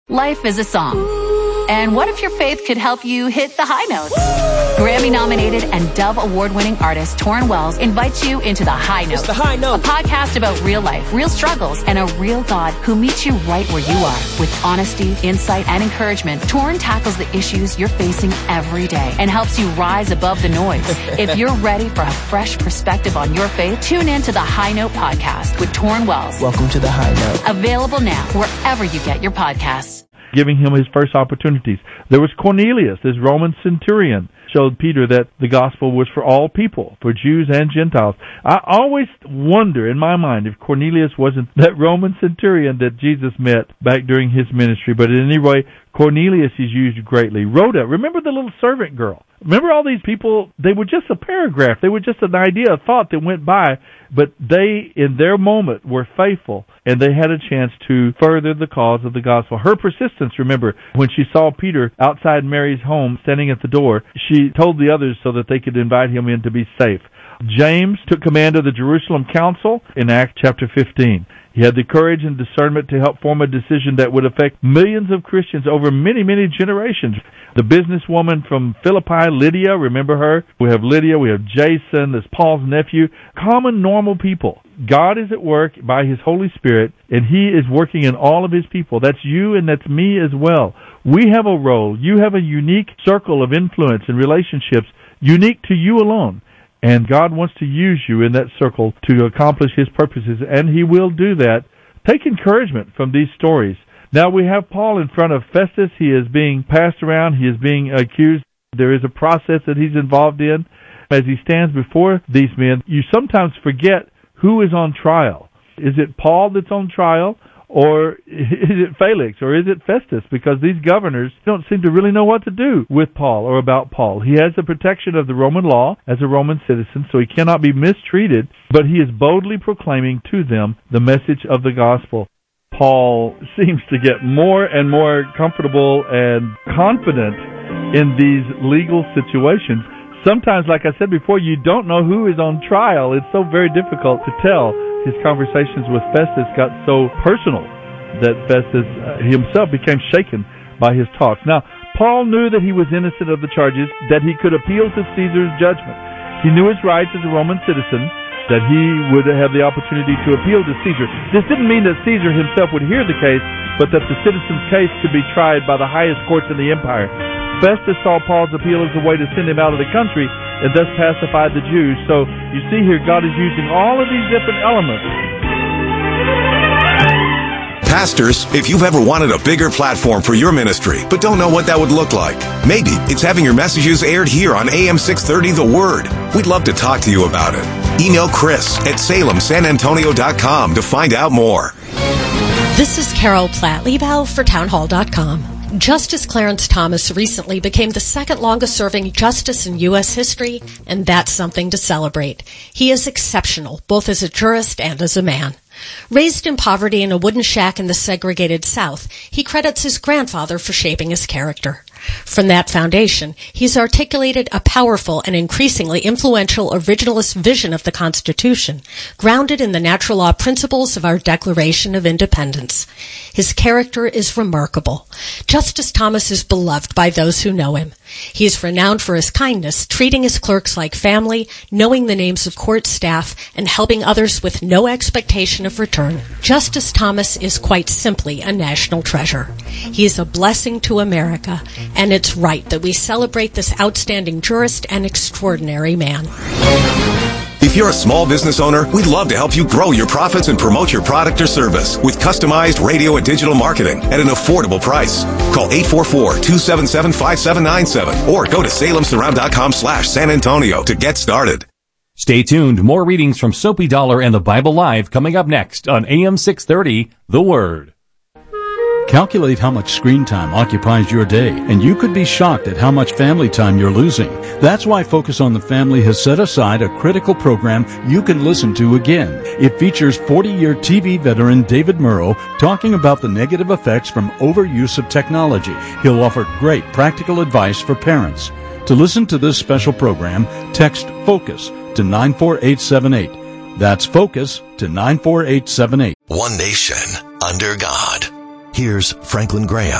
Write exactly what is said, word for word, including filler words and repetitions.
Life is a song. And what if your faith could help you hit the high notes? Grammy-nominated and Dove Award-winning artist Torrin Wells invites you into The High Note. It's The High Note. A podcast about real life, real struggles, and a real God who meets you right where you are. With honesty, insight, and encouragement, Torrin tackles the issues you're facing every day and helps you rise above the noise. If you're ready for a fresh perspective on your faith, tune in to The High Note podcast with Torrin Wells. Welcome to The High Note. Available now wherever you get your podcasts. Giving him his first opportunities. There was Cornelius, this Roman centurion, showed Peter that the gospel was for all people, for Jews and Gentiles. I always wonder in my mind if Cornelius wasn't that Roman centurion that Jesus met back during his ministry. But anyway, Cornelius is used greatly. Rhoda, remember the little servant girl? Remember all these people? They were just a paragraph. They were just an idea, a thought that went by. But they, in their moment, were faithful, and they had a chance to further the cause of the gospel. Her persistence, remember, when she saw Peter outside Mary's home standing at the door, she told the others so that they could invite him in to be safe. James took command of the Jerusalem Council in Acts chapter fifteen. He had the courage and discernment to help form a decision that would affect millions of Christians over many, many generations. The businesswoman from Philippi, Lydia, remember her? We have Lydia, we have Jason, this Paul's nephew. Common, normal people. God is at work by His Holy Spirit, and He is working in all of His people. That's you and that's me as well. We have a role. You have a unique circle of influence and relationships, unique to you alone. And God wants to use you in that circle to accomplish His purposes, and He will do that. Take encouragement from these stories. Now we have Paul in front of Festus. He is being passed around. He is being accused. There is a process that he's involved in. As he stands before these men, you sometimes forget who is on trial. Is it Paul that's on trial? Or is it Felix, or is it Festus? Because these governors don't seem to really know what to do with Paul or about Paul. He has the protection of the Roman law as a Roman citizen, so he cannot be mistreated, but he is boldly proclaiming to them the message of the gospel. Paul seems to get more and more comfortable and confident in these legal situations. Sometimes, like I said before, you don't know who is on trial. It's so very difficult to tell. His conversations with Festus got so personal that Festus uh, himself became shaken by his talks. Now, Paul knew that he was innocent of the charges, that he could appeal to Caesar's judgment. He knew his rights as a Roman citizen, that he would have the opportunity to appeal to Caesar. This didn't mean that Caesar himself would hear the case, but that the citizen's case could be tried by the highest courts in the empire. Festus saw Paul's appeal as a way to send him out of the country and thus pacified the Jews. So you see here, God is using all of these different elements. Pastors, if you've ever wanted a bigger platform for your ministry but don't know what that would look like, maybe it's having your messages aired here on A M six thirty The Word. We'd love to talk to you about it. Email Chris at salem san antonio dot com to find out more. This is Carol Platt-Liebau for townhall dot com. Justice Clarence Thomas recently became the second longest-serving justice in U S history, and that's something to celebrate. He is exceptional, both as a jurist and as a man. Raised in poverty in a wooden shack in the segregated South, he credits his grandfather for shaping his character. From that foundation, he's articulated a powerful and increasingly influential originalist vision of the Constitution, grounded in the natural law principles of our Declaration of Independence. His character is remarkable. Justice Thomas is beloved by those who know him. He is renowned for his kindness, treating his clerks like family, knowing the names of court staff, and helping others with no expectation of return. Justice Thomas is quite simply a national treasure. He is a blessing to America, and it's right that we celebrate this outstanding jurist and extraordinary man. If you're a small business owner, we'd love to help you grow your profits and promote your product or service with customized radio and digital marketing at an affordable price. Call eight four four, two seven seven, five seven nine seven or go to salem surround dot com slash San Antonio to get started. Stay tuned. More readings from Soapy Dollar and the Bible Live coming up next on A M six thirty, The Word. Calculate how much screen time occupies your day, and you could be shocked at how much family time you're losing. That's why Focus on the Family has set aside a critical program you can listen to again. It features forty-year T V veteran David Murrow talking about the negative effects from overuse of technology. He'll offer great practical advice for parents. To listen to this special program, text FOCUS to nine four eight seven eight. That's FOCUS to nine four eight seven eight. One nation under God. Here's Franklin Graham.